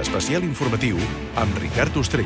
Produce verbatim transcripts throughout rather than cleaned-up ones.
Especial informatiu amb Ricard Ostrell.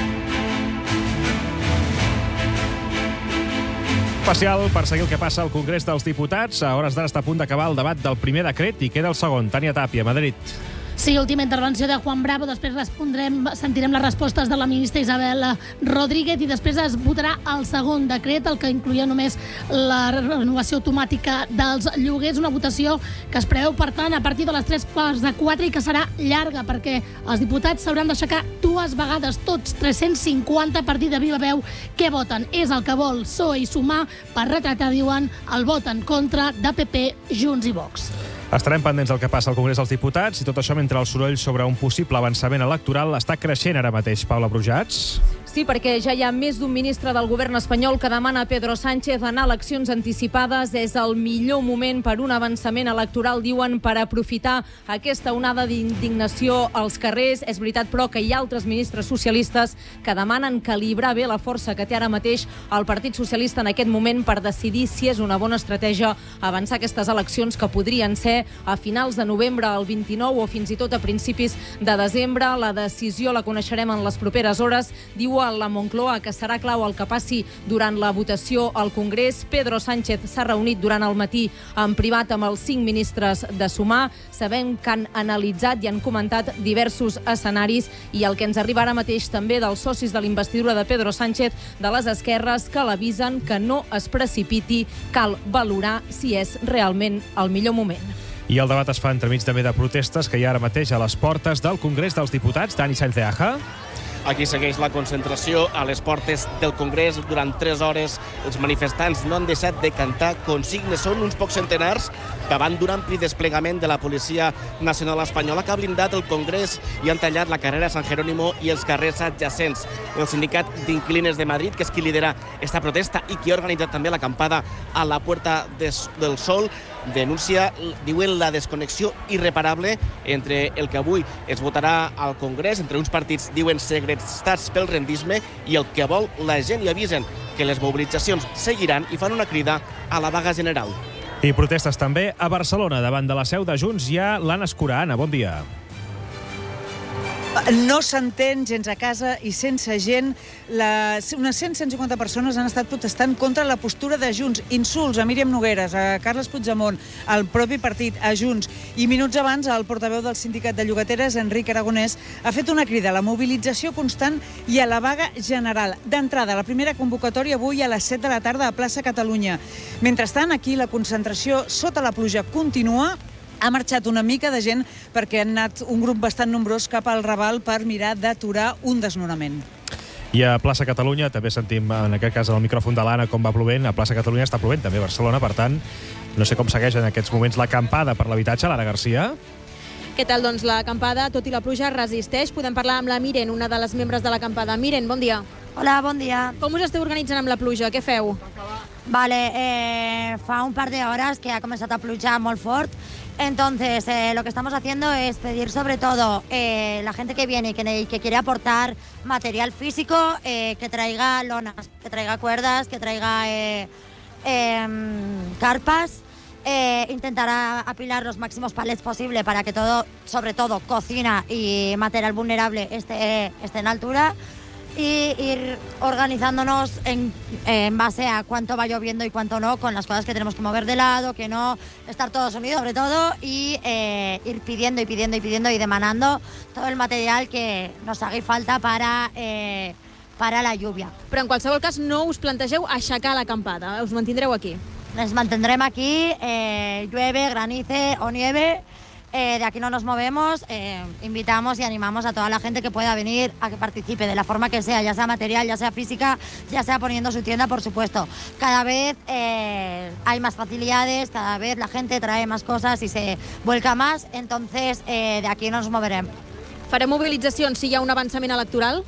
Especial per seguir el que passa al Congrés dels Diputats. A hores d'ara està a punt d'acabar el debat del primer decret i queda el segon. Tània Tàpia, Madrid. Sí, última intervenció de Juan Bravo, després respondrem, sentirem les respostes de la ministra Isabel Rodríguez i després es votarà el segon decret, el que incloïa només la renovació automàtica dels lloguers, una votació que es preveu, per tant, a partir de les tres quarts de quatre i que serà llarga, perquè els diputats s'hauran d'aixecar dues vegades, tots tres-cents cinquanta, per dir de viva veu què voten. És el que vol P S O E i Sumar per retratar, diuen, el vot en contra de P P, Junts i Vox. Estarem pendents del que passa al Congrés dels Diputats i tot això mentre el soroll sobre un possible avançament electoral està creixent ara mateix. Paula Brujats. Sí, perquè ja hi ha més d'un ministre del govern espanyol que demana a Pedro Sánchez anar a eleccions anticipades. És el millor moment per un avançament electoral, diuen, per aprofitar aquesta onada d'indignació als carrers. És veritat, però, que hi ha altres ministres socialistes que demanen calibrar bé la força que té ara mateix el Partit Socialista en aquest moment per decidir si és una bona estratègia avançar aquestes eleccions que podrien ser a finals de novembre, el vint-i-nou, o fins i tot a principis de desembre. La decisió la coneixerem en les properes hores. Diu a la Moncloa que serà clau el que passi durant la votació al Congrés. Pedro Sánchez s'ha reunit durant el matí en privat amb els cinc ministres de Sumar. Sabem que han analitzat i han comentat diversos escenaris i el que ens arriba ara mateix també dels socis de l'investidura de Pedro Sánchez de les esquerres, que l'avisen que no es precipiti, cal valorar si és realment el millor moment. I el debat es fa entremig també de protestes que hi ha ara mateix a les portes del Congrés dels Diputats. Dani Sáenz de Aja. Aquí segueix la concentració a les portes del Congrés. Durant tres hores els manifestants no han deixat de cantar consignes. Són uns pocs centenars davant d'un ampli desplegament de la Policia Nacional Espanyola que ha blindat el Congrés i han tallat la carrera Sant Jerónimo i els carrers adjacents. El sindicat d'Inquilines de Madrid, que és qui lidera esta protesta i qui ha organitzat també l'acampada a la Puerta del Sol, denuncia, diuen, la desconnexió irreparable entre el que avui es votarà al Congrés, entre uns partits, diuen, segrestats pel rendisme, i el que vol la gent, i avisen que les mobilitzacions seguiran i fan una crida a la vaga general. I protestes també a Barcelona. Davant de la seu de Junts hi ha l'Anna Escurà. Anna, bon dia. No s'entén gens a casa i sense gent. Les, unes cent a cent cinquanta persones han estat protestant contra la postura de Junts. Insults a Míriam Nogueres, a Carles Puigdemont, al propi partit, a Junts. I minuts abans, el portaveu del sindicat de llogateres, Enric Aragonès, ha fet una crida a la mobilització constant i a la vaga general. D'entrada, la primera convocatòria avui a les set de la tarda a Plaça Catalunya. Mentrestant, aquí la concentració sota la pluja continua. Ha marxat una mica de gent perquè han anat un grup bastant nombrós cap al Raval per mirar d'aturar un desnonament. I a Plaça Catalunya també sentim, en aquest cas, el micròfon de l'Anna, com va plovent. A Plaça Catalunya està plovent també a Barcelona, per tant, no sé com segueix en aquests moments l'acampada per l'habitatge. Lara Garcia. Què tal? Doncs l'acampada, tot i la pluja, resisteix. Podem parlar amb la Miren, una de les membres de l'acampada. Miren, bon dia. Hola, bon dia. Com us esteu organitzant amb la pluja? Què feu? Vale, eh, fa un par de horas que ha començat a plujar molt fort. Entonces, eh, lo que estamos haciendo es pedir sobre todo eh, la gente que viene y que, que quiere aportar material físico, eh, que traiga lonas, que traiga cuerdas, que traiga eh, eh, carpas, eh, intentar apilar los máximos palets posible para que todo, sobre todo cocina y material vulnerable, esté, esté en altura. Y ir organizándonos en, en base a cuánto va lloviendo y cuánto no, con las cosas que tenemos que mover de lado, que no estar todos unidos sobre todo, y eh, ir pidiendo y pidiendo y pidiendo y demandando todo el material que nos haga falta para, eh, para la lluvia. Però en qualsevol cas no us plantegeu aixecar l'acampada, us mantindreu aquí? Nos mantendremos aquí, eh, llueve, granice o nieve. Eh, de aquí no nos movemos, eh, invitamos y animamos a toda la gente que pueda venir a que participe de la forma que sea, ya sea material, ya sea física, ya sea poniendo su tienda, por supuesto. Cada vez eh, hay más facilidades, cada vez la gente trae más cosas y se vuelca más, entonces eh, de aquí no nos moverem. Fareu mobilitzacions si hi ha un avançament electoral?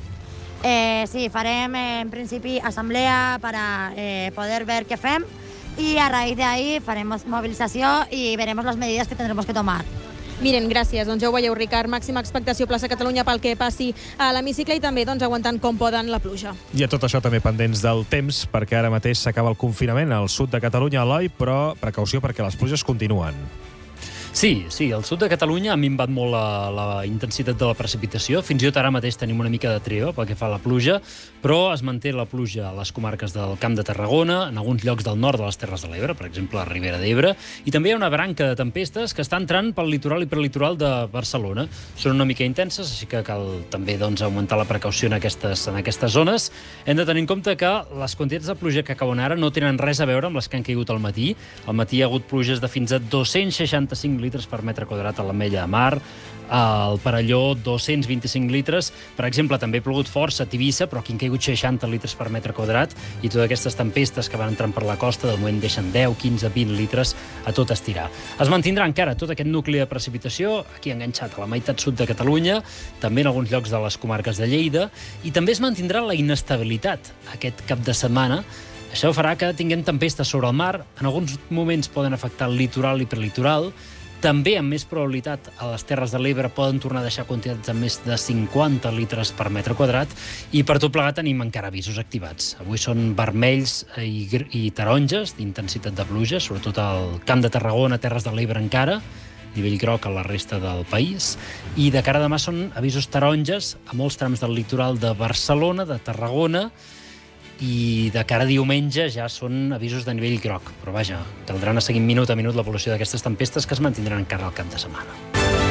Eh, sí, farem en principi assemblea para eh, poder ver què fem y a raíz de ahí faremos movilizació i veremos las medidas que tendremos que tomar. Miren, gràcies. Doncs ja ho veieu, Ricard. Màxima expectació Plaça Catalunya pel que passi a l'hemicicle i també doncs, aguantant com poden la pluja. I a tot això també pendents del temps, perquè ara mateix s'acaba el confinament al sud de Catalunya, Eloi, però precaució perquè les pluges continuen. Sí, sí, al sud de Catalunya ha minvat molt la, la intensitat de la precipitació. Fins i tot ara mateix tenim una mica de treva pel que fa a la pluja, però es manté la pluja a les comarques del Camp de Tarragona, en alguns llocs del nord de les Terres de l'Ebre, per exemple, la Ribera d'Ebre, i també hi ha una branca de tempestes que està entrant pel litoral i prelitoral de Barcelona. Són una mica intenses, així que cal també doncs, augmentar la precaució en aquestes, en aquestes zones. Hem de tenir en compte que les quantitats de pluja que cauen ara no tenen res a veure amb les que han caigut al matí. Al matí hi ha hagut pluges de fins a dos-cents seixanta-cinc litres per metre quadrat a l'Ametlla de Mar, al Perelló dos-cents vint-i-cinc litres, per exemple també ha plogut força a Tivissa, però aquí han caigut seixanta litres per metre quadrat, i totes aquestes tempestes que van entrant per la costa de moment deixen deu, quinze, vint litres a tot estirar. Es mantindrà encara tot aquest nucli de precipitació aquí enganxat a la meitat sud de Catalunya, també en alguns llocs de les comarques de Lleida, i també es mantindrà la inestabilitat aquest cap de setmana. Això farà que tinguem tempestes sobre el mar, en alguns moments poden afectar el litoral i prelitoral, també amb més probabilitat a les Terres de l'Ebre poden tornar a deixar quantitats de més de cinquanta litres per metre quadrat, i per tot plegat tenim encara avisos activats. Avui són vermells i, i taronges d'intensitat de pluja, sobretot al Camp de Tarragona, Terres de l'Ebre encara, nivell groc a la resta del país, i de cara a demà són avisos taronges a molts trams del litoral de Barcelona, de Tarragona, i de cara a diumenge ja són avisos de nivell groc. Però vaja, caldrà anar seguint minut a minut l'evolució d'aquestes tempestes que es mantindran encara al cap de setmana.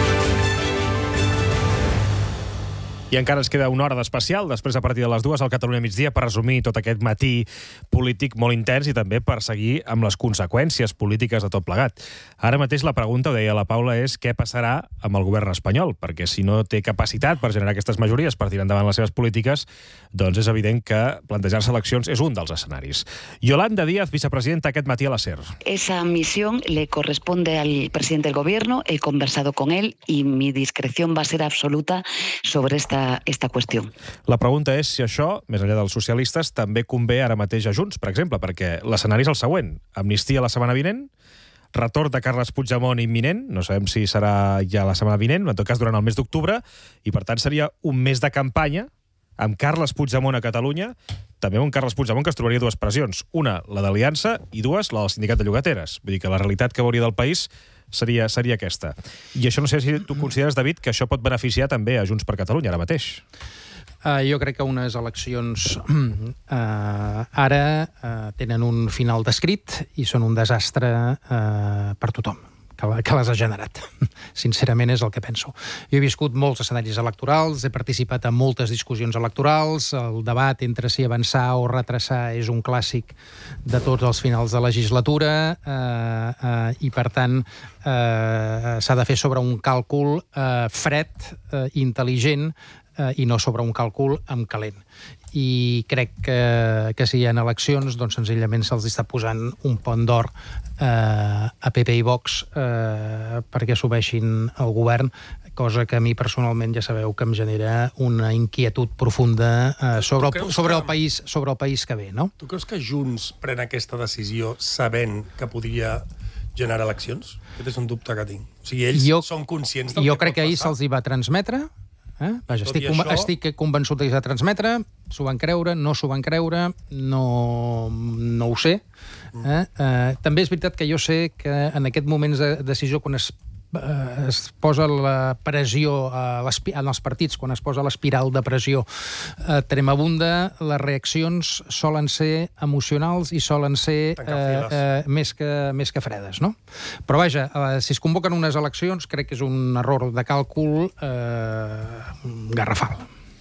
I encara ens queda una hora d'especial, després a partir de les dues al Catalunya migdia, per resumir tot aquest matí polític molt intens i també per seguir amb les conseqüències polítiques de tot plegat. Ara mateix la pregunta, ho deia la Paula, és què passarà amb el govern espanyol, perquè si no té capacitat per generar aquestes majories per tirar endavant les seves polítiques, doncs és evident que plantejar-se eleccions és un dels escenaris. Yolanda Díaz, vicepresidenta, aquest matí a la SER. Esa misión le corresponde al presidente del gobierno, he conversado con él y mi discreción va a ser absoluta sobre esta esta qüestió. La pregunta és si això, més enllà dels socialistes, també convé ara mateix a Junts, per exemple, perquè l'escenari és el següent. Amnistia la setmana vinent, retorn de Carles Puigdemont imminent, no sabem si serà ja la setmana vinent, en tot cas durant el mes d'octubre, i per tant seria un mes de campanya amb Carles Puigdemont a Catalunya, també un Carles Puigdemont que es trobaria dues pressions. Una, la d'Aliança, i dues, la del Sindicat de Llogateres. Vull dir que la realitat que veuria del país seria, seria aquesta. I això no sé si tu consideres, David, que això pot beneficiar també a Junts per Catalunya ara mateix. Uh, jo crec que unes eleccions uh, ara uh, tenen un final descrit i són un desastre uh, per tothom que, que les ha generat. Sincerament és el que penso. Jo he viscut molts escenaris electorals, he participat en moltes discussions electorals, el debat entre si avançar o retrasar és un clàssic de tots els finals de legislatura eh, eh, i per tant eh, s'ha de fer sobre un càlcul eh, fred, eh, intel·ligent eh, i no sobre un càlcul amb calent. I crec que, que si hi ha eleccions, doncs senzillament se'ls està posant un pont d'or eh, a P P i Vox eh, perquè subeixin el govern, cosa que a mi personalment ja sabeu que em genera una inquietud profunda eh, sobre, el, sobre, el país, sobre el país que ve, no? Tu creus que Junts pren aquesta decisió sabent que podria generar eleccions? Aquest és un dubte que tinc. O sigui, ells jo, són conscients del jo que crec que ahir se'ls hi va transmetre. Eh? Vaja, estic, això... estic convençut que s'ha de transmetre, s'ho van creure, no s'ho van creure, no, no ho sé. Eh? Eh, també és veritat que jo sé que en aquest moment de decisió, quan es, eh, es posa la pressió a en els partits, quan es posa l'espiral de pressió eh, tremabunda, les reaccions solen ser emocionals i solen ser eh, eh, més, que, més que fredes, no? Però vaja, eh, si es convoquen unes eleccions, crec que és un error de càlcul eh, garrafal.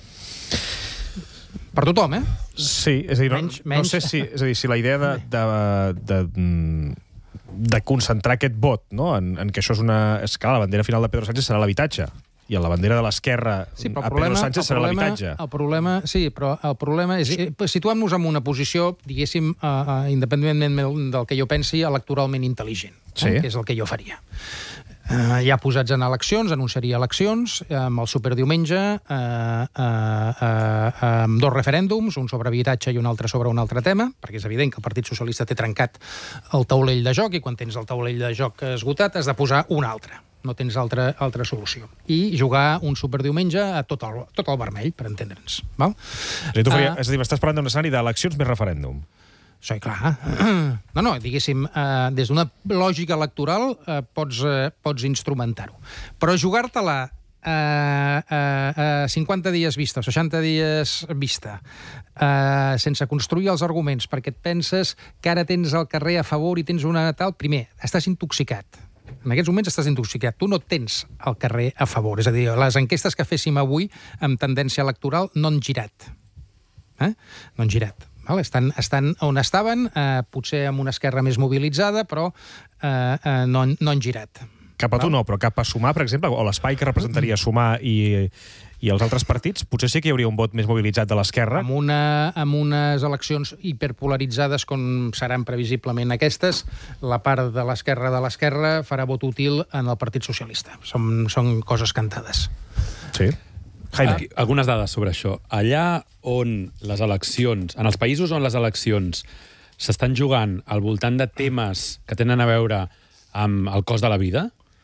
Per tothom, eh? Sí, és a dir, no, menys, no menys... sé si, és a dir, si la idea de, de, de, de concentrar aquest vot, no? en, en que això és una... És clar, la bandera final de Pedro Sánchez serà l'habitatge, i la bandera de l'esquerra sí, a Pedro Sánchez serà l'habitatge. El problema, sí, però el problema és... Situem-nos en una posició, diguéssim, uh, uh, independentment del que jo pensi, electoralment intel·ligent, sí. eh? Que és el que jo faria. Uh, ja posats en eleccions, anunciaria eleccions amb el superdiumenge, uh, uh, uh, amb dos referèndums, un sobre habitatge i un altre sobre un altre tema, perquè és evident que el Partit Socialista té trencat el taulell de joc i quan tens el taulell de joc esgotat has de posar un altre. No tens altra, altra solució. I jugar un superdiumenge a tot el, tot el vermell, per entendre'ns. Val? És a dir, tu faria, uh, és a dir, m'estàs parlant d'un escenari d'eleccions més referèndum. Sí, clar. No, no, diguéssim, eh, des d'una lògica electoral eh, pots, eh, pots instrumentar-ho. Però jugar-te-la a eh, eh, cinquanta dies vista, seixanta dies vista, eh, sense construir els arguments, perquè et penses que ara tens el carrer a favor i tens una tal... Primer, estàs intoxicat. En aquests moments estàs intoxicat. Tu no tens el carrer a favor. És a dir, les enquestes que féssim avui amb tendència electoral no han girat. Eh? No han girat. Val? Estan, estan on estaven, eh, potser amb una esquerra més mobilitzada, però eh, eh, no, han, no han girat. Cap a tu no, però cap a Sumar, per exemple, o l'espai que representaria Sumar i, i els altres partits, potser sí que hi hauria un vot més mobilitzat de l'esquerra. Amb, una, amb unes eleccions hiperpolaritzades com seran previsiblement aquestes, la part de l'esquerra de l'esquerra farà vot útil en el Partit Socialista. Són, són coses cantades. Sí. Jaime. Algunes dades sobre això. Allà on les eleccions, en els països on les eleccions s'estan jugant al voltant de temes que tenen a veure amb el cost de la vida,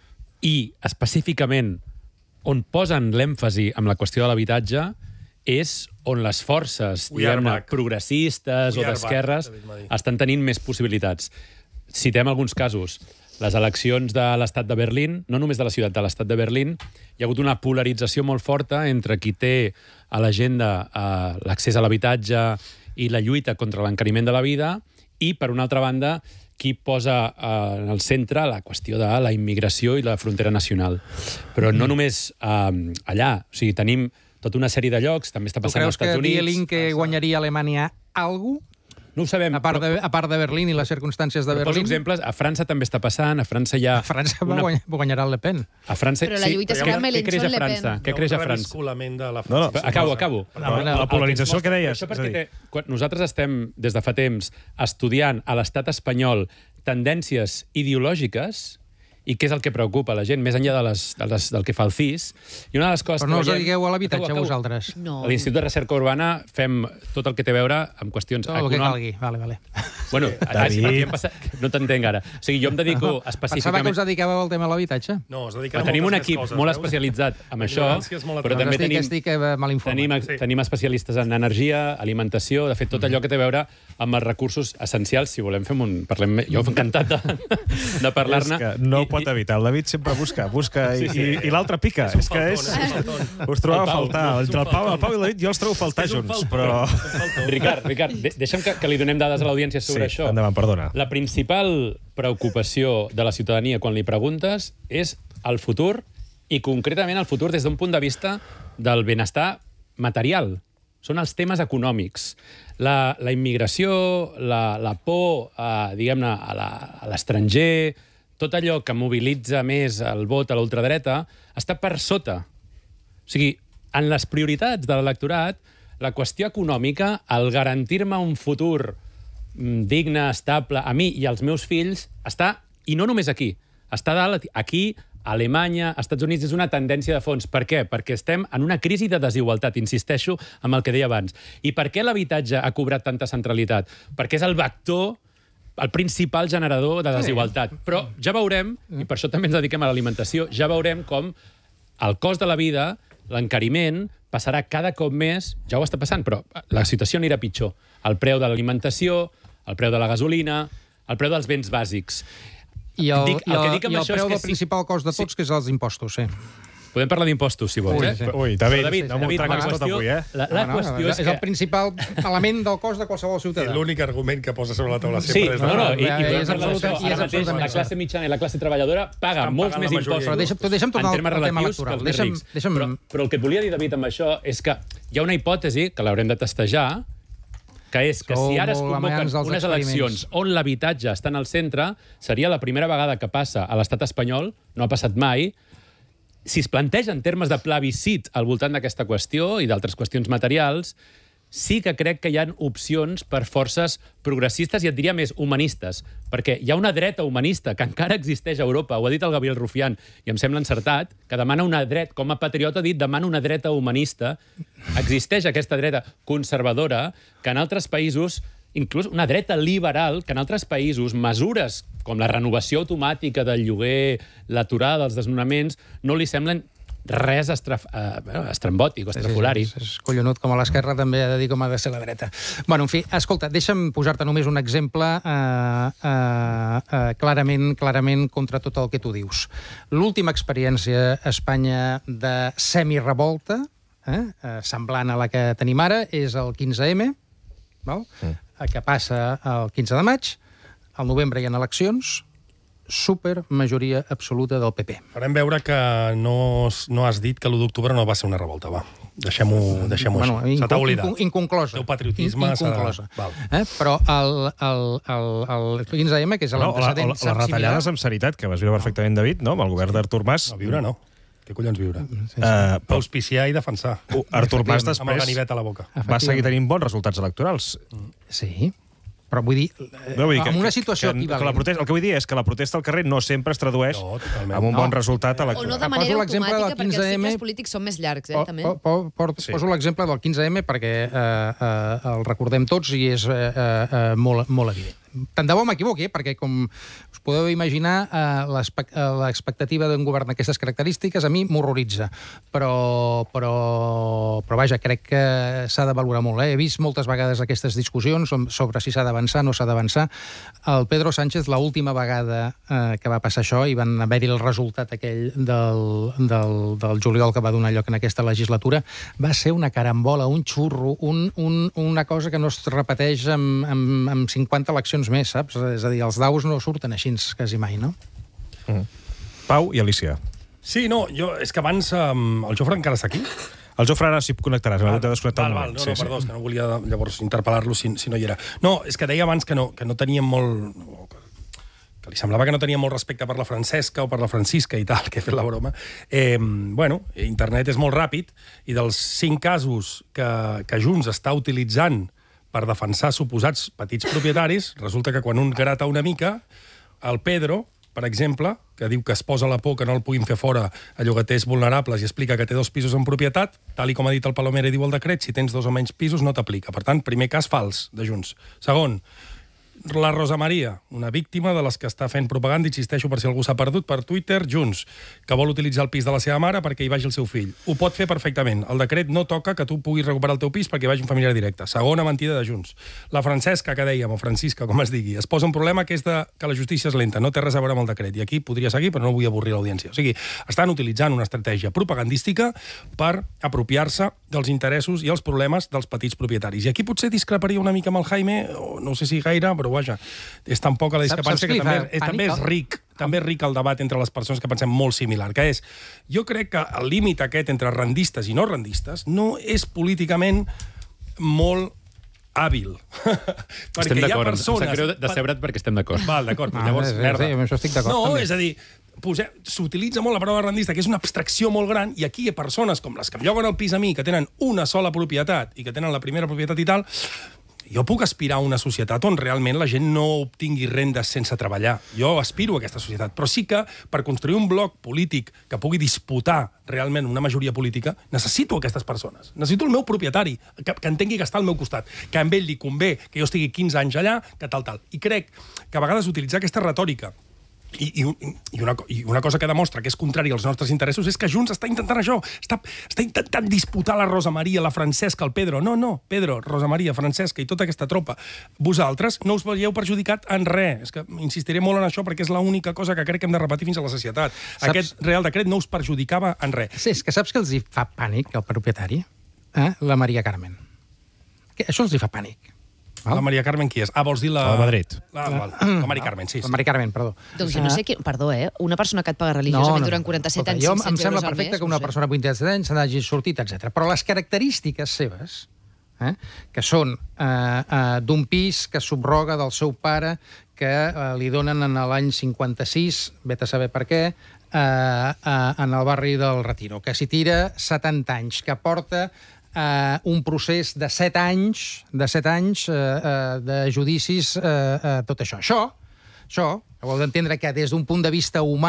i específicament on posen l'èmfasi amb la qüestió de l'habitatge és on les forces, diguem-ne, progressistes o d'esquerres estan tenint més possibilitats. Citem alguns casos. Les eleccions de l'estat de Berlín, no només de la ciutat, de l'estat de Berlín, hi ha hagut una polarització molt forta entre qui té a l'agenda eh, l'accés a l'habitatge i la lluita contra l'encariment de la vida, i, per una altra banda, qui posa eh, en el centre la qüestió de la immigració i la frontera nacional. Però no només eh, allà, o sigui, tenim tota una sèrie de llocs, també està passant als Estats Units. Tu creus que Die Linke guanyaria a Alemanya alguna cosa? No ho sabem. A part, de, a part de Berlín i les circumstàncies de Berlín? Poso exemples. A França també està passant. A França hi ha... A França una... va guanyar el Le Pen. A França... Però la lluita sí, és amb què creix a Le Pen. França? Què creix a França? No, no, acabo, acabo. La, la, la polarització que deies. Això perquè té, quan nosaltres estem, des de fa temps, estudiant a l'estat espanyol tendències ideològiques i què és el que preocupa a la gent, més enllà de les, de les, del que fa el C I S. I una de les coses Però no que us dediqueu a l'habitatge, vosaltres. No. A l'Institut de Recerca Urbana fem tot el que té a veure amb qüestions tot el que calgui. Vale, vale. Bueno, David. No t'entenc ara. O sigui, jo em dedico específicament... Pensava que us dedicàveu al tema de l'habitatge. No, us dediquem a tenim un moltes equip coses, molt veus? especialitzat en això, però també estic, tenim, estic mal informat. tenim, tenim especialistes en energia, alimentació, de fet, tot allò que té a veure amb els recursos essencials. Si volem, fem un... Parlem... Jo encantat de, de parlar-ne. És que no ho pot evitar. El David sempre busca, busca, i, i, i l'altre pica. És, és que és... Us trobava a faltar. Entre el Pau, el Pau i el David jo els trobo a faltar junts, però... Ricard, Ricard, de, deixa'm que, que li donem dades a l'audiència sobre sí, això. Endavant, perdona. La principal preocupació de la ciutadania quan li preguntes és el futur, i concretament el futur des d'un punt de vista del benestar material. Són els temes econòmics. La, la immigració, la, la por, eh, diguem-ne, a l'estranger, tot allò que mobilitza més el vot a l'ultradreta, està per sota. O sigui, en les prioritats de l'electorat, la qüestió econòmica, el garantir-me un futur digne, estable, a mi i als meus fills, està, i no només aquí, està dalt, aquí, a Alemanya, als Estats Units, és una tendència de fons. Per què? Perquè estem en una crisi de desigualtat, insisteixo amb el que deia abans. I per què l'habitatge ha cobrat tanta centralitat? Perquè és el vector, el principal generador de desigualtat. Però ja veurem, i per això també ens dediquem a l'alimentació, ja veurem com el cost de la vida, l'encariment, passarà cada cop més, ja ho està passant, però la situació anirà pitjor. El preu de l'alimentació, el preu de la gasolina, el preu dels béns bàsics. I el, dic, el, i el, que dic i el preu del sí. principal cost de tots, sí. que és els impostos, sí. Podem parlar d'impostos, si vols. Ui, eh? sí. Ui, David, David, no m'ho David, traguis la tot qüestió, avui, eh? La, la no, no, qüestió és, és que... el principal element del cost de qualsevol ciutadà. L'únic argument que posa sobre la taula Sí, sempre és... no, no, i, i, i podem és parlar absoluta- d'això. i és Ara mateix absolutament la classe mitjana i la classe treballadora paga Estan molts pagant més la majoria. impostos Però deixa'm, tu deixa'm tornar en termes al tema relatius que electoral. els més Deixa'm, rics. deixa'm... Però, però el que et volia dir, David, amb això, és que hi ha una hipòtesi, que l'haurem de testejar, que és que Sou si ara es molt convoquen amants dels unes eleccions experiments. on l'habitatge està en el centre, seria la primera vegada que passa a l'estat espanyol, no ha passat mai. Si es planteja en termes de plebiscit al voltant d'aquesta qüestió i d'altres qüestions materials, sí que crec que hi ha opcions per forces progressistes i et diria més humanistes, perquè hi ha una dreta humanista que encara existeix a Europa, ho ha dit el Gabriel Rufián, i em sembla encertat, que demana una dreta, com a patriota ha dit, demana una dreta humanista. Existeix aquesta dreta conservadora que en altres països, inclús una dreta liberal, que en altres països mesures com la renovació automàtica del lloguer, l'aturada dels desnonaments, no li semblen res estraf... eh, bueno, estrambòtic o estrafolari. És, és, és collonut, com a l'esquerra també ha de dir com ha de ser la dreta. Bueno, en fi, escolta, deixa'm posar-te només un exemple eh, eh, eh, clarament, clarament contra tot el que tu dius. L'última experiència a Espanya de semirevolta, eh, eh, semblant a la que tenim ara, és el quinze eme, val? Mm. que passa el quinze de maig, al novembre hi ha eleccions, super majoria absoluta del P P. Farem veure que no, no has dit que l'u d'octubre no va ser una revolta, va. Deixem-ho deixem bueno, així. Se t'ha oblidat. Inc inconclosa. El teu patriotisme... In inconclosa. Eh? Però el, el, el, el quinze eme, que és l'antecedent... No, les retallades amb sanitat, que vas viure perfectament, David, no? Amb el govern d'Artur Mas. No, viure no. Què collons viure? Sí, sí. Uh, Auspiciar i defensar. Uh, Artur Mas després... Amb el ganivet a la boca. Va seguir tenint bons resultats electorals. Sí. Però vull dir, no, vull dir que, en una situació que, que, que la protesta, el que vull dir és que la protesta al carrer no sempre es tradueix no, en un bon no. resultat electoral. O no de manera automàtica, perquè els cicles polítics són més llargs, eh, també. Po, po, po, sí. Poso l'exemple del quinze eme perquè eh, eh, el recordem tots i és eh, eh, molt, molt evident. Tant de bo m'equivoqui, perquè com us podeu imaginar, eh, l'expectativa d'un govern d'aquestes característiques a mi m'horroritza. Però, però, però vaja, crec que s'ha de valorar molt. Eh? He vist moltes vegades aquestes discussions sobre si s'ha d'avançar o no s'ha d'avançar. El Pedro Sánchez, l'última vegada eh, que va passar això, i van haver-hi el resultat aquell del, del, del juliol que va donar lloc en aquesta legislatura, va ser una carambola, un xurro, un, un, una cosa que no es repeteix amb, amb, amb cinquanta eleccions més, saps? És a dir, els daus no surten així quasi mai, no? Mm. Pau i Alicia. Sí, no, jo, és que abans um, el Jofre encara està aquí? El Jofre ara s'hi connectarà, s'ha de desconnectar val, un moment. moment. No, no, sí, perdó, sí. és que no volia llavors interpel·lar-lo si, si no hi era. No, és que deia abans que no, que no teníem molt... que li semblava que no tenia molt respecte per la Francesca o per la Francisca i tal, que he fet la broma. Eh, bueno, internet és molt ràpid i dels cinc casos que, que Junts està utilitzant per defensar suposats petits propietaris, resulta que quan un grata una mica, el Pedro, per exemple, que diu que es posa la por que no el puguin fer fora a llogaters vulnerables i explica que té dos pisos en propietat, tal i com ha dit el Palomera i diu el decret, si tens dos o menys pisos no t'aplica. Per tant, primer cas fals de Junts. Segon, la Rosa Maria, una víctima de les que està fent propaganda, insisteixo per si algú s'ha perdut, per Twitter, Junts, que vol utilitzar el pis de la seva mare perquè hi vagi el seu fill. Ho pot fer perfectament. El decret no toca que tu puguis recuperar el teu pis perquè hi vagi un familiar directe. Segona mentida de Junts. La Francesca, que dèiem, o Francisca, com es digui, es posa un problema que és de que la justícia és lenta, no té res a veure amb el decret. I aquí podria seguir, però no vull avorrir l'audiència. O sigui, estan utilitzant una estratègia propagandística per apropiar-se dels interessos i els problemes dels petits propietaris. I aquí potser discreparia una mica amb el Jaime, o no sé si gaire, però vaja, és tan poca la discrepància que també, és, també és ric també és ric el debat entre les persones que pensem molt similar, que és, jo crec que el límit aquest entre rendistes i no rendistes no és políticament molt hàbil. Estem d'acord, em sap greu decebre't perquè estem d'acord. Val, d'acord, ah, llavors, sí, merda. Sí, amb això estic d'acord. No, també. és a dir, s'utilitza molt la paraula rendista, que és una abstracció molt gran, i aquí hi ha persones com les que em lloguen el pis a mi, que tenen una sola propietat i que tenen la primera propietat i tal. Jo puc aspirar a una societat on realment la gent no obtingui rendes sense treballar. Jo aspiro a aquesta societat. Però sí que, per construir un bloc polític que pugui disputar realment una majoria política, necessito aquestes persones. Necessito el meu propietari, que, que entengui que està al meu costat, que a ell li convé que jo estigui quinze anys allà, que tal, tal. I crec que a vegades utilitzar aquesta retòrica I, i, i, una, i una cosa que demostra que és contrari als nostres interessos és que Junts està intentant això, està, està intentant disputar la Rosa Maria, la Francesca, el Pedro. No, no, Pedro, Rosa Maria, Francesca i tota aquesta tropa. Vosaltres no us veieu perjudicat en res. És que insistiré molt en això perquè és l'única cosa que crec que hem de repetir fins a la societat. Saps? Aquest Real Decret no us perjudicava en res. Sí, és que saps que els hi fa pànic, el propietari? Eh? La Maria Carmen. Que això els hi fa pànic. La Maria Carmen qui és? Ah, vols dir la... La de Madrid. La, la, la Maria Carmen, sí. La Maria Carmen, perdó. Doncs jo no sé qui... Perdó, eh? Una persona que et paga religiosament no, no, durant quaranta-set anys, cinc-cents euros al mes... Jo em sembla perfecte que una persona de vuitanta-set anys se n'hagi sortit, etcètera. Però les característiques seves, eh, que són eh, eh, d'un pis que subroga del seu pare, que eh, li donen en l'any cinquanta-sis, vet a saber per què, eh, eh, en el barri del Retiro, que s'hi tira setanta anys, que porta Uh, un procés de set anys, de set anys uh, uh, de judicis, uh, uh, tot això. Això, això, heu d'entendre que des d'un punt de vista humà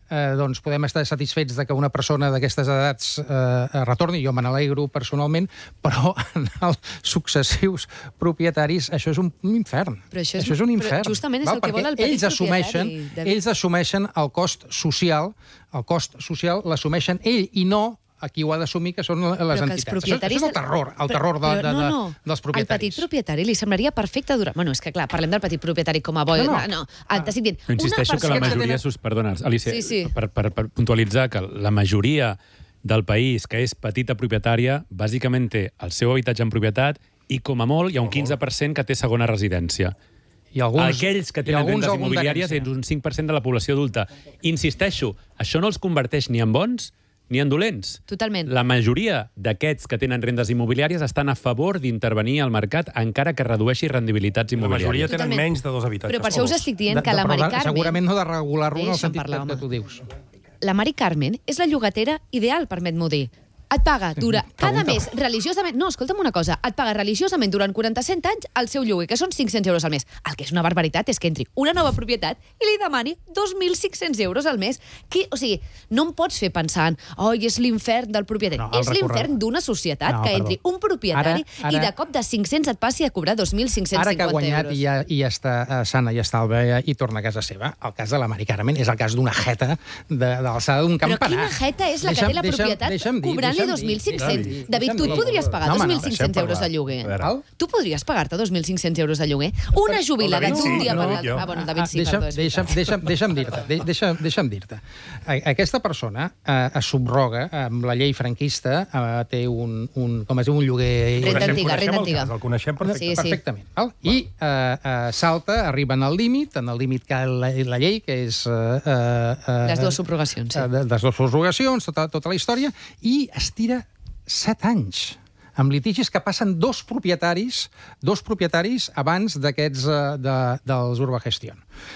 eh, doncs podem estar satisfets de que una persona d'aquestes edats eh, retorni, jo me n'alegro personalment, però en els successius propietaris això és un infern. Però això és, això és un infern. Però justament és el que vol el petit ells assumeixen, propietari, David. ells assumeixen el cost social, el cost social l'assumeixen ell i no a qui ho ha d'assumir, que són les però entitats. Això, això és el terror, el terror de, de, de, no, no. dels propietaris. Al petit propietari li semblaria perfecte durar... Bueno, és que clar, parlem del petit propietari com a boi. No, No, no. no. Ah. T'estic dient... Insisteixo que la majoria... Sus... Perdona, Alicia, Sí, sí. Per, per, per puntualitzar que la majoria del país que és petita propietària, bàsicament té el seu habitatge en propietat i, com a molt, hi ha un quinze per cent que té segona residència. I alguns, Aquells que i tenen alguns rendes algun immobiliàries d'herència. és un cinc per cent de la població adulta. Insisteixo, això no els converteix ni en bons ni en dolents. Totalment. La majoria d'aquests que tenen rendes immobiliàries estan a favor d'intervenir al mercat encara que redueixi rendibilitats La immobiliàries. majoria tenen Totalment. menys de dos habitatges. Però per això us estic dient De- que de- la però Mari de- Carmen... Segurament no de regular-lo en el Deixa'm sentit parlar, que, que home. tu dius. La Mari Carmen és la llogatera ideal, permet-m'ho dir. Et paga dura, cada Pregunta. mes religiosament... No, escolta'm una cosa. Et paga religiosament durant quaranta-set anys el seu lloguer, que són cinc-cents euros al mes. El que és una barbaritat és que entri una nova propietat i li demani dos mil cinc-cents euros al mes. Que, o sigui, no em pots fer pensant oi, és l'infern del propietari. No, el és l'infern d'una societat No, que perdó. entri un propietari Ara- ara- i de cop de cinc-cents et passi a cobrar dos mil cinc-cents Ara que ha cinquanta guanyat euros. i ja, i ja està eh, sana i estalva i torna a casa seva, el cas de la Mari Carmen és el cas d'una jeta de, de l'alçada d'un Però campanar. quina jeta és la que té la propietat cobrant-li dos mil cinc-cents? David, tu et podries pagar No, home, dos no, mil cinc-cents deixem euros de parlar. lloguer? A veure. Tu podries pagar-te dos mil cinc-cents euros de lloguer? Una jubilada David d'un sí, dia no, per l'altre. jo. Ah, bueno, el David sí, deixa'm, perdó, és deixa'm, veritat. deixa'm, deixa'm dir-te, de- deixa'm, deixa'm dir-te. A- Aquesta persona eh, es subroga amb la llei franquista, eh, té un, un, com es diu, un lloguer... Renta Coneixem- antiga, coneixem renta el antiga. cas, el coneixem perfecte. Sí, sí. Perfectament. Val? I eh, eh, salta, arriben al límit, en el límit que la, la llei, que és... Eh, eh, Les dues subrogacions, sí. eh, de- Les dues subrogacions, tota, tota la història, i es tira set anys amb litigis que passen dos propietaris, dos propietaris abans d'aquests eh, de, dels Urbagestión.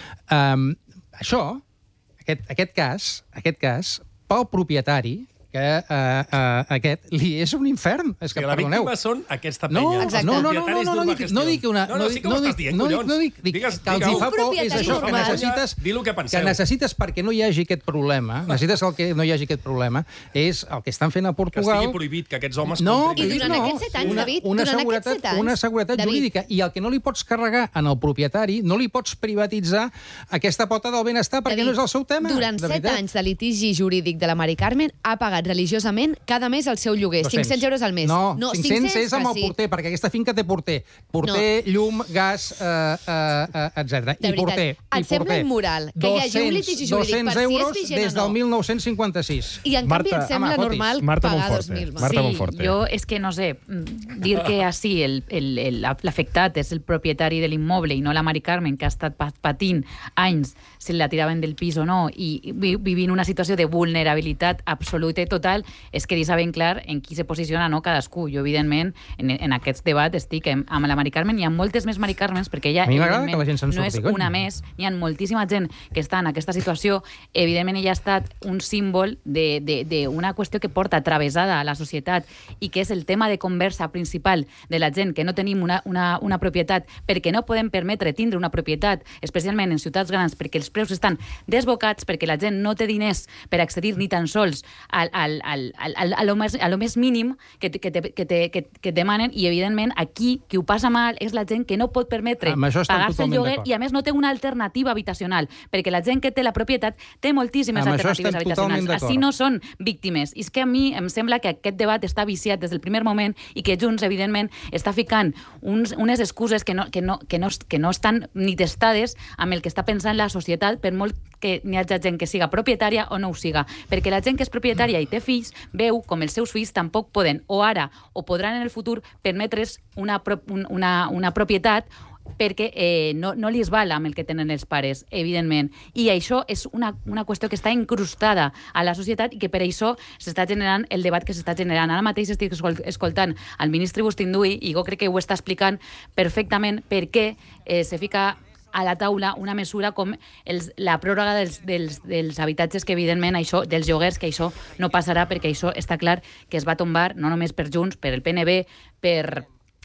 Um, això, aquest, aquest cas, aquest cas, pel propietari, que uh, uh, aquest li és un infern. És que, Que la perdoneu. víctima són aquesta No, penya. exacte. els no, no, no, propietaris no, no, no, dic, d'Urbagestión. no dic una... No, no, sí que ho no estàs dic- dient, no dic, collons. no dic, dic Digues, que els digue-ho. hi fa por és propietari això, que normal. necessites, Di el que penseu. que necessites perquè no hi hagi aquest problema, necessites el que no hi hagi aquest problema, és el que estan fent a Que Portugal... estigui prohibit que aquests homes... No, comprin. I durant no. aquests set anys, una, David, una durant seguretat, aquests set anys, una seguretat David. jurídica. I el que no li pots carregar en el propietari, no li pots privatitzar aquesta pota del benestar perquè David, no és el seu tema. Durant de set veritat. anys de litigi jurídic de la Mari Carmen ha pagat religiosament cada mes el seu lloguer, dos-cents. cinc-cents euros al mes. No, no cinc-cents és amb que el sí. porter, perquè aquesta finca té porter. Porter, no. llum, gas, eh, eh, eh, etcètera. De I veritat, porter. et i sembla porter. immoral que hi hagi un litigi jurídic per si és euros vigent des o no? del mil nou-cents cinquanta-sis. I en canvi Marta, et sembla home, fotis. normal Marta pagar Monforte. dos mil. Marta sí, Monforte. jo és que no sé, mm, dir que així el, el, el, l'afectat és el propietari de l'immoble i no la Mari Carmen, que ha estat pa- patint anys si la tiraven del pis o no i vi, vivint una situació de vulnerabilitat absoluta i total, és que deixa ben clar en qui se posiciona no cadascú. Jo, evidentment, en, en aquest debat estic amb, amb la Mari Carmen. Hi ha moltes més Mari Carmens, perquè ella, A mi m'agrada evidentment, que la gent se'n no és surti, cony. una més. Hi ha moltíssima gent que està en aquesta situació. Evidentment, ella ha estat un símbol d'una qüestió que porta travessada a la societat i que és el tema de conversa principal de la gent que no tenim una, una, una propietat perquè no podem permetre tindre una propietat, especialment en ciutats grans, perquè els preus estan desbocats, perquè la gent no té diners per accedir ni tan sols al, al, al, al, al, a, lo més, a lo més mínim que, te, que, te, que, te, que, que demanen, i evidentment aquí qui ho passa mal és la gent que no pot permetre Amb això estem pagar-se el totalment lloguer d'acord. i a més no té una alternativa habitacional, perquè la gent que té la propietat té moltíssimes Amb això alternatives estem totalment habitacionals. d'acord. Així no són víctimes. I és que a mi em sembla que aquest debat està viciat des del primer moment i que Junts, evidentment, està ficant uns, unes excuses que no, que, no, que, no, que no estan ni testades amb el que està pensant la societat, per molt que n'hi hagi gent que siga propietària o no ho siga. Perquè la gent que és propietària i té fills veu com els seus fills tampoc poden, o ara, o podran en el futur, permetre's una, pro, una, una propietat perquè eh, no, no li es val amb el que tenen els pares, evidentment. I això és una, una qüestió que està incrustada a la societat i que per això s'està generant el debat que s'està generant. Ara mateix estic escol escoltant el ministre Bustinduy i jo crec que ho està explicant perfectament per què eh, se fica a la taula una mesura com els, la pròrroga dels, dels, dels habitatges, que evidentment això, dels lloguers, que això no passarà perquè això està clar que es va tombar no només per Junts, per el P N B, per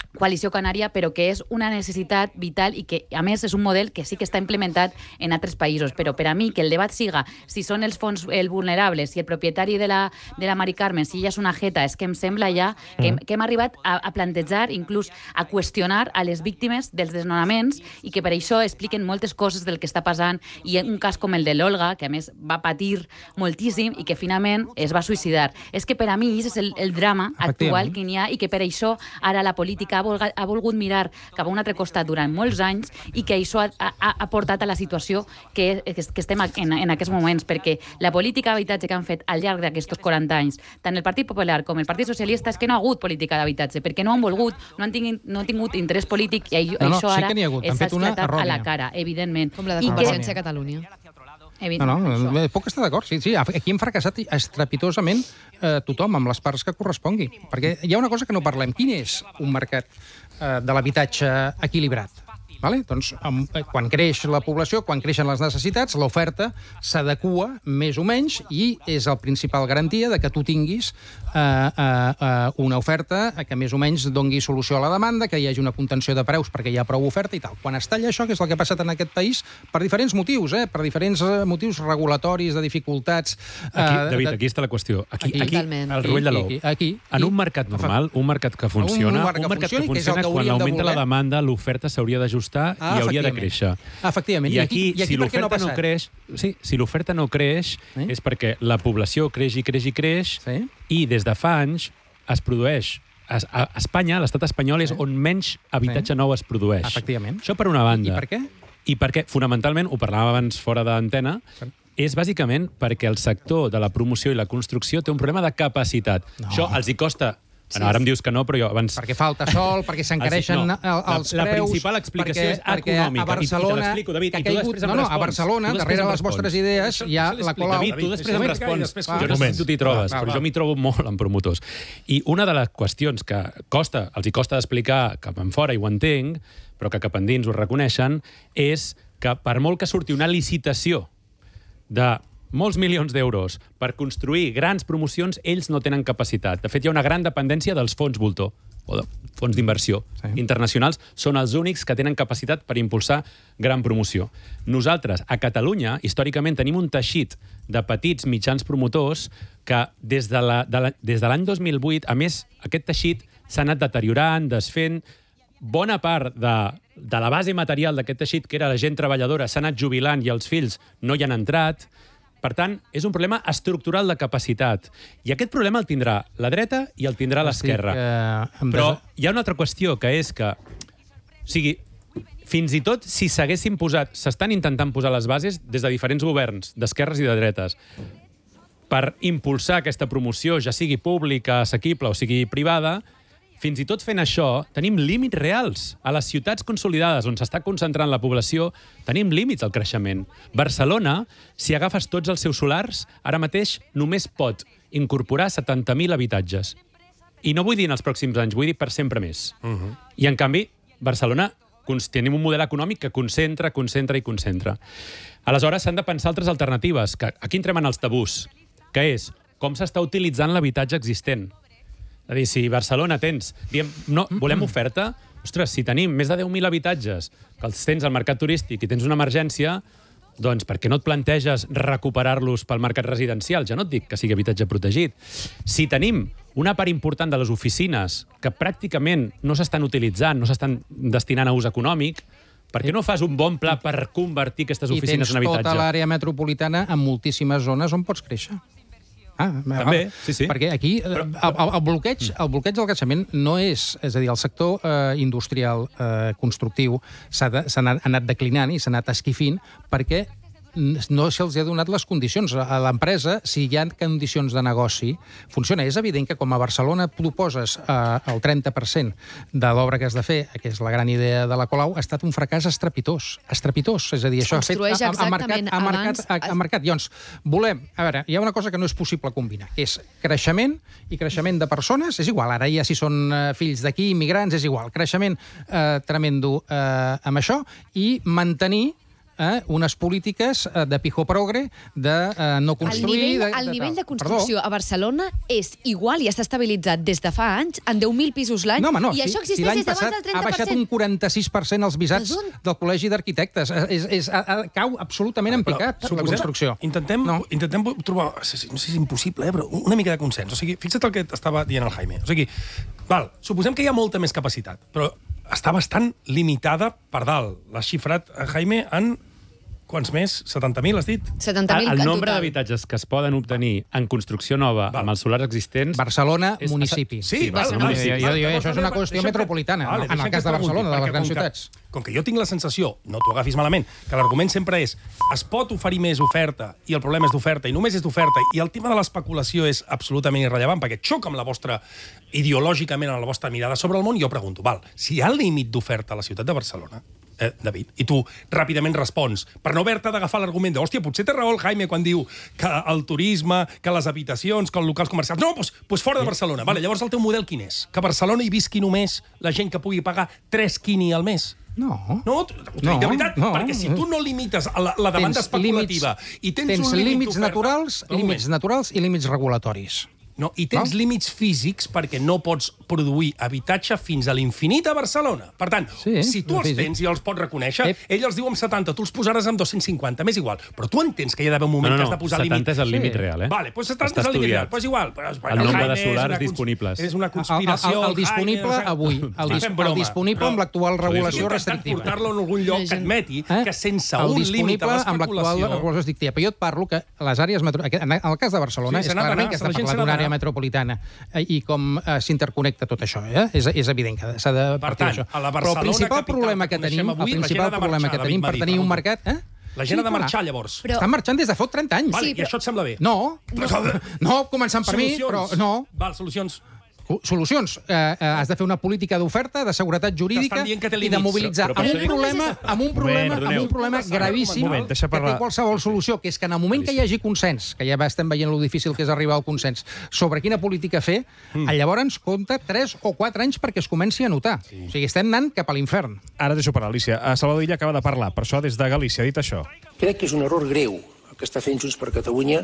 coalició canària, però que és una necessitat vital i que, a més, és un model que sí que està implementat en altres països. Però per a mi, que el debat siga si són els fons el vulnerables, si el propietari de la, de la Mari Carmen, si ella és una jeta, és que em sembla ja que, que hem arribat a, a plantejar, inclús a qüestionar a les víctimes dels desnonaments i que per això expliquen moltes coses del que està passant, i un cas com el de l'Olga, que a més va patir moltíssim i que finalment es va suïcidar. És que per a mi és el, el drama actual que n'hi ha i que per això ara la política ha volgut, ha volgut mirar cap a un altre costat durant molts anys i que això ha, ha, ha portat a la situació que, que, que estem en, en aquests moments, perquè la política d'habitatge que han fet al llarg d'aquests quaranta anys, tant el Partit Popular com el Partit Socialista, és que no ha hagut política d'habitatge, perquè no han volgut, no han tingut, no han tingut interès polític, i no, no, això ara sí s'ha esclatat a la cara, evidentment. Com la de Convergència a Catalunya. No, no, puc estar d'acord, sí, sí. Aquí hem fracassat estrepitosament eh, tothom, amb les parts que correspongui. Perquè hi ha una cosa que no parlem. Quin és un mercat eh, de l'habitatge equilibrat? Vale? Doncs, amb, quan creix la població, quan creixen les necessitats, l'oferta s'adequa més o menys i és el principal garantia de que tu tinguis eh, eh, una oferta que més o menys dongui solució a la demanda, que hi hagi una contenció de preus perquè hi ha prou oferta i tal. Quan es talla això, que és el que ha passat en aquest país, per diferents motius, eh? per diferents motius regulatoris, de dificultats... Eh, aquí, David, de... aquí està la qüestió. Aquí, aquí, aquí el rovell de l'ou. Aquí, aquí, en un mercat normal, un mercat que funciona, un mercat que, un mercat que funciona, que quan l'augmenta la demanda, l'oferta s'hauria d'ajustar Ah, i hauria de créixer. Efectivament. I aquí, I aquí si l'oferta no, no creix, sí, si l'oferta no creix, sí? és perquè la població creix i creix i creix, sí? i des de fa anys es produeix. A, a Espanya, l'estat espanyol, és sí? on menys habitatge sí? nou es produeix. Efectivament. Això per una banda. I, i per què? I perquè, fonamentalment, ho parlàvem abans fora d'antena, sí? és bàsicament perquè el sector de la promoció i la construcció té un problema de capacitat. No. Això els hi costa... Bueno, ara em dius que no, però jo abans... Perquè falta sol, perquè s'encareixen no, els la, preus... La principal explicació perquè, és econòmica. A Barcelona, I te l'explico, David, i tu després em no, no, respons. A Barcelona, darrere les vostres idees, hi ha la colau... David, tu després em respons. Jo no sé si tu t'hi trobes, però jo m'hi trobo molt en promotors. I una de les qüestions que costa, els hi costa d'explicar cap en fora, i ho entenc, però que cap endins ho reconeixen, és que per molt que surti una licitació de molts milions d'euros per construir grans promocions, ells no tenen capacitat. De fet, hi ha una gran dependència dels fons voltor, o de fons d'inversió sí. internacionals, són els únics que tenen capacitat per impulsar gran promoció. Nosaltres, a Catalunya, històricament, tenim un teixit de petits mitjans promotors que des de la, de la, des de l'any dos mil vuit, a més, aquest teixit s'ha anat deteriorant, desfent. Bona part de, de la base material d'aquest teixit, que era la gent treballadora, s'ha anat jubilant i els fills no hi han entrat. Per tant, és un problema estructural de capacitat. I aquest problema el tindrà la dreta i el tindrà l'esquerra. Que... Però hi ha una altra qüestió, que és que... O sigui, fins i tot si s'haguessin posat... S'estan intentant posar les bases des de diferents governs, d'esquerres i de dretes, per impulsar aquesta promoció, ja sigui pública, assequible o sigui privada. Fins i tot fent això, tenim límits reals. A les ciutats consolidades on s'està concentrant la població, tenim límits al creixement. Barcelona, si agafes tots els seus solars, ara mateix només pot incorporar setanta mil habitatges. I no vull dir en els pròxims anys, vull dir per sempre més. Uh-huh. I, en canvi, Barcelona tenim un model econòmic que concentra, concentra i concentra. Aleshores, s'han de pensar altres alternatives, que aquí entrem en els tabús, que és com s'està utilitzant l'habitatge existent. És a dir, si Barcelona tens... Diem, no, volem oferta? Ostres, si tenim més de deu mil habitatges que els tens al mercat turístic i tens una emergència, doncs per què no et planteges recuperar-los pel mercat residencial? Ja no et dic que sigui habitatge protegit. Si tenim una part important de les oficines que pràcticament no s'estan utilitzant, no s'estan destinant a ús econòmic, per què no fas un bon pla per convertir aquestes oficines en habitatge? I tens tota l'àrea metropolitana amb moltíssimes zones on pots créixer. Ah, també, sí, sí. Perquè aquí el, el, el, bloqueig, el bloqueig del creixement no és... És a dir, el sector eh, industrial eh, constructiu s'ha anat declinant i s'ha anat esquifint perquè no se'ls ha donat les condicions. A l'empresa, si hi ha condicions de negoci, funciona. És evident que com a Barcelona proposes eh, el trenta per cent de l'obra que has de fer, que és la gran idea de la Colau, ha estat un fracàs estrepitós. Estrepitós. És a dir, això ha fet... Ha, ha, marcat, ha, marcat, ha, ha marcat. Llavors, volem... A veure, hi ha una cosa que no és possible combinar, que és creixement i creixement de persones, és igual. Ara ja si són eh, fills d'aquí, immigrants, és igual. Creixement eh, tremendo eh, amb això i mantenir eh, unes polítiques eh, de pijo progre, de eh, no construir... El nivell, de, el de, nivell de, de construcció perdó. a Barcelona és igual i està estabilitzat des de fa anys en deu mil pisos l'any, No, home, no, i si, això si existeix l'any des d'abans passat del trenta ha per baixat cent. un quaranta-sis per cent els visats Des d'on? del Col·legi d'Arquitectes. És, és, a, a, cau absolutament en picat, la construcció. Intentem, no. intentem trobar, no sé si és impossible, eh, però una mica de consens. O sigui, fixa't el que estava dient el Jaime. O sigui, val, suposem que hi ha molta més capacitat, però està bastant limitada per dalt. L'has xifrat, Jaime, en quants més? setanta mil, has dit? setanta mil El en nombre total. d'habitatges que es poden obtenir en construcció nova val. amb els solars existents... Barcelona, és- municipi. Sí, val, Jo, val, jo, jo, jo, això és una qüestió Deixa'm que- metropolitana, Vale, en deixa'm el cas que de et pregunti, Barcelona, de les perquè grans com que- ciutats. Com que jo tinc la sensació, no t'ho agafis malament, que l'argument sempre és es pot oferir més oferta i el problema és d'oferta i només és d'oferta i el tema de l'especulació és absolutament irrellevant perquè xoca amb la vostra, ideològicament, amb la vostra mirada sobre el món, jo pregunto, val, si hi ha límit d'oferta a la ciutat de Barcelona, eh, David, i tu ràpidament respons, per no haver-te d'agafar l'argument de, hòstia, potser té raó el Jaime quan diu que el turisme, que les habitacions, que els locals comercials... No, doncs, doncs fora de Barcelona. Vale, llavors el teu model quin és? Que a Barcelona hi visqui només la gent que pugui pagar tres quini al mes? No. No, No, de veritat, no. perquè si tu no limites la, la demanda Tens especulativa límits- i tens, tens un límit límits d'oferta- naturals, Un límits moment. naturals i límits regulatoris. No, i tens No? límits físics perquè no pots produir habitatge fins a l'infinit a Barcelona. Per tant, Sí, si tu els físic. tens i els pots reconèixer, Ep. ell els diu amb setanta, tu els posaràs amb dos-cents cinquanta, m'és igual. Però tu entens que hi ha d'haver un moment No, no, que no, has de posar setanta límit. és el límit Sí. real, eh? Vale, doncs setanta Està és el límit real. estudiat. Doncs igual. Pues, El nombre Jaime de és solars una cons- disponibles. És una El, el, conspiració. el, el disponible Jaime, avui, el, Estic dis, fent el broma. disponible Però amb l'actual regulació intentant restrictiva. portar-lo en algun lloc que admeti Eh? que sense el un límit disponible a amb l'actual l'especulació... regulació restrictiva. Però jo et parlo que les àrees... Metro... En el cas de Barcelona Sí, és se n'ha clarament d'anar, que la està gent se parlant n'ha d'una àrea d'anar. metropolitana eh, i com eh, s'interconnecta tot això. Eh? És, és evident que s'ha de Per partir tant, d'això. a la Però el Barcelona principal capital problema que que tenim, coneixem el avui, la gent principal ha de problema marxar, que tenim David per Madí, tenir un pregunto. mercat... Eh? La gent ha de clar. marxar, llavors. Però- Estan marxant des de fot trenta anys. Vale, Sí, I però- això et sembla bé? No, no, començant per mi, però no. Val, solucions. Solucions. Eh, eh, has de fer una política d'oferta, de seguretat jurídica T'estan dient que té i de límits. mobilitzar Però per amb això un dic- problema, amb un problema, Moment, amb un problema Rodoneu. gravíssim Un moment, deixa que té parlar. qualsevol solució, que és que en el moment que hi hagi consens, que ja estem veient lo difícil que és arribar al consens, sobre quina política fer, Mm. llavors compta tres o quatre anys perquè es comenci a notar. Sí. O sigui, estem anant cap a l'infern. Ara deixo parlar, Alicia. A Salvador Illa acaba de parlar, per això des de Galícia ha dit això. Crec que és un error greu el que està fent Junts per Catalunya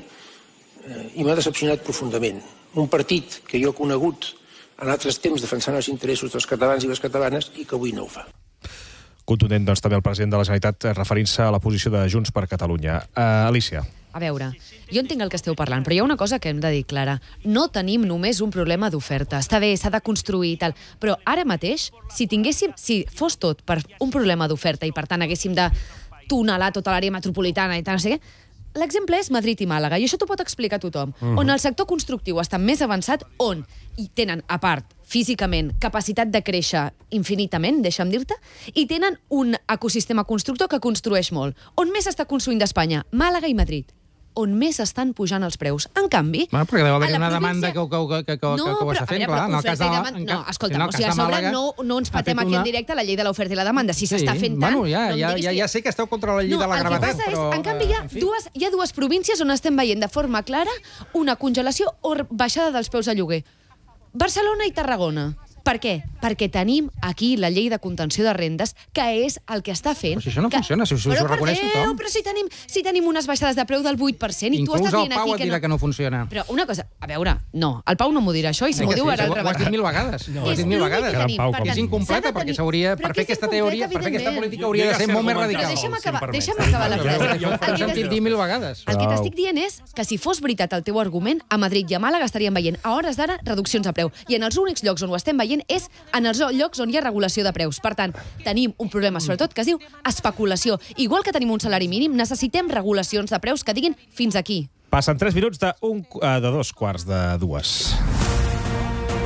eh, i m'ha decepcionat profundament. Un partit que jo he conegut en altres temps defensant els interessos dels catalans i les catalanes i que avui no ho fa. Contundent, doncs, també el president de la Generalitat eh, referint-se a la posició de Junts per Catalunya. Uh, Alicia. A veure, jo entenc el que esteu parlant, però hi ha una cosa que hem de dir clara. No tenim només un problema d'oferta. Està bé, s'ha de construir i tal, però ara mateix, si tinguéssim, si fos tot per un problema d'oferta i, per tant, haguéssim de tunelar tota l'àrea metropolitana i tal, no sé què, l'exemple és Madrid i Màlaga, i això t'ho pot explicar tothom, Mhm. on el sector constructiu està més avançat, on hi tenen, a part, físicament, capacitat de créixer infinitament, deixa'm dir-te, i tenen un ecosistema constructor que construeix molt. On més està construint d'Espanya? Màlaga i Madrid. On més estan pujant els preus. En canvi... Bueno, perquè deu a haver la una província- demanda que, que, que, que, no, que, que ho però, està a fent, veure, clar. però En el cas oferta de i la, demanda... en No, ca- escolta'm, en el o sigui, cas a de sobre Màlaga no, no ens ha patem fet aquí una- en directe la llei de l'oferta i la demanda. Si s'està Sí, fent tant... bueno, ja, no em ja, diguis ja, que- ja sé que esteu contra la llei no, de la el que gravetat, passa però... és, en canvi, hi ha, en fi. dues, hi ha dues províncies on estem veient de forma clara una congelació o baixada dels preus de lloguer. Barcelona i Tarragona. Per què? Perquè tenim aquí la llei de contenció de rendes, que és el que està fent... Però si això no que... funciona, si, si però ho reconeix per tothom. Però si tenim, si tenim unes baixades de preu del vuit per cent i tu Inclús estàs el dient Pau aquí et que dirà no... que no funciona. Però una cosa, a veure, no, el Pau no m'ho dirà això i si Eh m'ho que diu sí, ara ho- el ho has dit mil vegades. No, Ho has dit mil vegades. És l'únic que tenim. Per És tant, incompleta, s'ha de perquè tenir- s'hauria... però Per que fer és aquesta incomplet, teoria, per fer aquesta evidentment. política hauria de ser molt més radical. Però deixa'm acabar, deixa'm acabar la frase. Ja ho he sentit dir mil vegades. El que t'estic dient és que si fos veritat el teu argument, a Madrid i a Màlaga estaríem veient a hores d'ara reduccions de preu. I en els únics llocs on ho estem veient és en els llocs on hi ha regulació de preus. Per tant, tenim un problema, sobretot, que es diu especulació. Igual que tenim un salari mínim, necessitem regulacions de preus que diguin fins aquí. Passen tres minuts de, un, eh, de dos quarts de dues.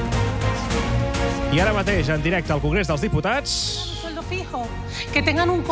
I ara mateix, en directe al Congrés dels Diputats... Sueldo fijo, que tengan un